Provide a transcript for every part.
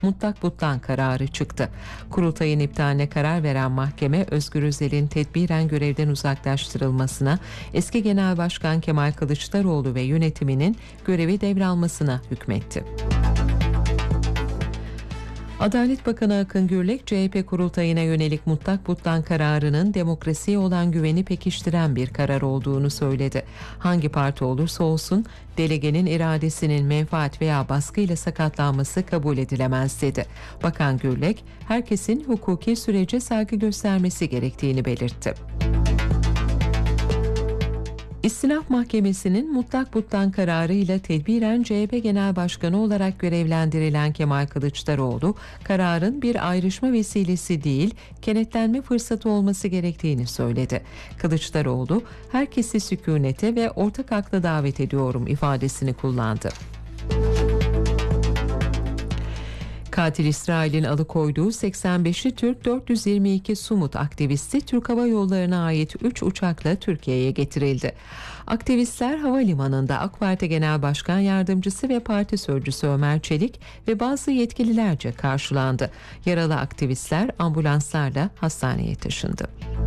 mutlak butlan kararı çıktı. Kurultayın iptaline karar veren mahkeme Özgür Özel'in tedbiren görevden uzaklaştırılmasına, eski Genel Başkan Kemal Kılıçdaroğlu ve yönetiminin görevi devralmasına hükmetti. Adalet Bakanı Akın Gürlek, CHP kurultayına yönelik mutlak butlan kararının demokrasiye olan güveni pekiştiren bir karar olduğunu söyledi. Hangi parti olursa olsun delegenin iradesinin menfaat veya baskıyla sakatlanması kabul edilemez dedi. Bakan Gürlek, herkesin hukuki sürece saygı göstermesi gerektiğini belirtti. İstinaf Mahkemesi'nin mutlak butlan kararıyla tedbiren CHP Genel Başkanı olarak görevlendirilen Kemal Kılıçdaroğlu, kararın bir ayrışma vesilesi değil, kenetlenme fırsatı olması gerektiğini söyledi. Kılıçdaroğlu, herkesi sükunete ve ortak akla davet ediyorum ifadesini kullandı. Katil İsrail'in alıkoyduğu 85'li Türk 422 Sumut aktivisti Türk Hava Yolları'na ait 3 uçakla Türkiye'ye getirildi. Aktivistler havalimanında AK Parti Genel Başkan Yardımcısı ve Parti Sözcüsü Ömer Çelik ve bazı yetkililerce karşılandı. Yaralı aktivistler ambulanslarla hastaneye taşındı.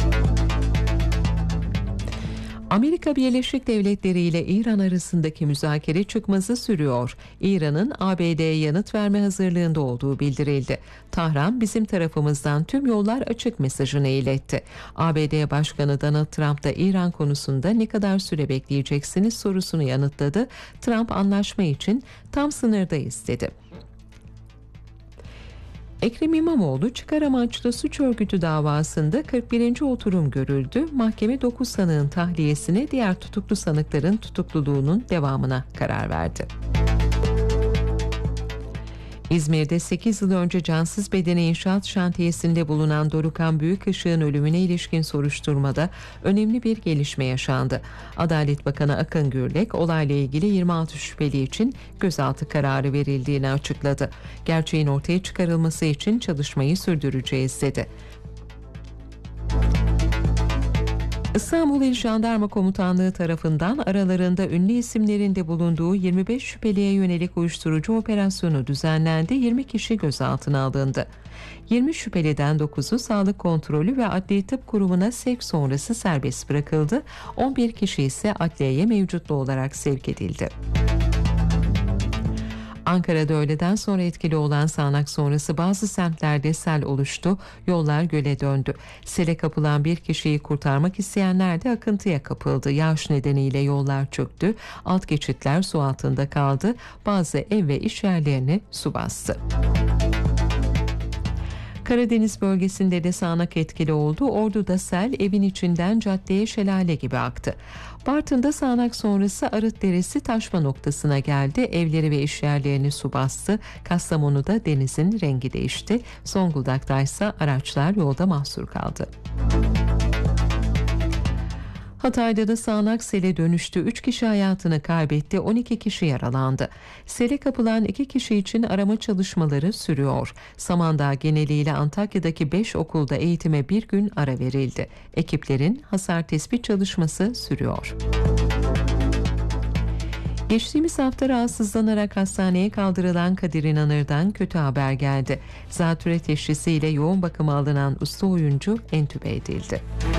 Amerika Birleşik Devletleri ile İran arasındaki müzakere çıkmazı sürüyor. İran'ın ABD'ye yanıt verme hazırlığında olduğu bildirildi. Tahran, bizim tarafımızdan tüm yollar açık mesajını iletti. ABD Başkanı Donald Trump da İran konusunda ne kadar süre bekleyeceksiniz sorusunu yanıtladı. Trump, anlaşma için tam sınırdayız dedi. Ekrem İmamoğlu çıkar amaçlı suç örgütü davasında 41. oturum görüldü. Mahkeme 9 sanığın tahliyesine, diğer tutuklu sanıkların tutukluluğunun devamına karar verdi. İzmir'de 8 yıl önce cansız bedeni inşaat şantiyesinde bulunan Dorukhan Büyükışık'ın ölümüne ilişkin soruşturmada önemli bir gelişme yaşandı. Adalet Bakanı Akın Gürlek, olayla ilgili 26 şüpheli için gözaltı kararı verildiğini açıkladı. Gerçeğin ortaya çıkarılması için çalışmayı sürdüreceğiz dedi. İstanbul İl Jandarma Komutanlığı tarafından aralarında ünlü isimlerin de bulunduğu 25 şüpheliye yönelik uyuşturucu operasyonu düzenlendi, 20 kişi gözaltına alındı. 20 şüpheliden 9'u sağlık kontrolü ve adli tıp kurumuna sevk sonrası serbest bırakıldı, 11 kişi ise adliyeye mevcutlu olarak sevk edildi. Ankara'da öğleden sonra etkili olan sağanak sonrası bazı semtlerde sel oluştu, yollar göle döndü. Sele kapılan bir kişiyi kurtarmak isteyenler de akıntıya kapıldı. Yağış nedeniyle yollar çöktü, alt geçitler su altında kaldı, bazı ev ve iş yerlerini su bastı. Karadeniz bölgesinde de sağanak etkili oldu. Ordu'da sel evin içinden caddeye şelale gibi aktı. Bartın'da sağanak sonrası Arıt Deresi taşma noktasına geldi. Evleri ve işyerlerini su bastı. Kastamonu'da denizin rengi değişti. Zonguldak'ta ise araçlar yolda mahsur kaldı. Hatay'da da sağanak sele dönüştü. 3 kişi hayatını kaybetti, 12 kişi yaralandı. Sele kapılan 2 kişi için arama çalışmaları sürüyor. Samandağ geneliyle Antakya'daki 5 okulda eğitime bir gün ara verildi. Ekiplerin hasar tespit çalışması sürüyor. Geçtiğimiz hafta rahatsızlanarak hastaneye kaldırılan Kadir İnanır'dan kötü haber geldi. Zatürre teşhisiyle yoğun bakıma alınan usta oyuncu entübe edildi.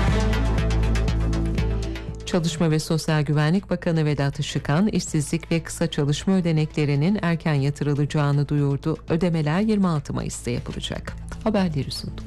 Çalışma ve Sosyal Güvenlik Bakanı Vedat Işıkhan, işsizlik ve kısa çalışma ödeneklerinin erken yatırılacağını duyurdu. Ödemeler 26 Mayıs'ta yapılacak. Haberleri sunduk.